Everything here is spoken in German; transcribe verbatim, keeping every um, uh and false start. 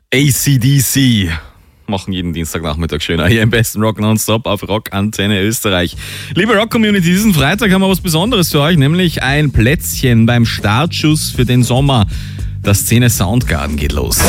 A C D C machen jeden Dienstagnachmittag schöner. Hier im besten Rock Nonstop auf Rock Antenne Österreich. Liebe Rock-Community, diesen Freitag haben wir was Besonderes für euch, nämlich ein Plätzchen beim Startschuss für den Sommer. Das Szene Soundgarden geht los.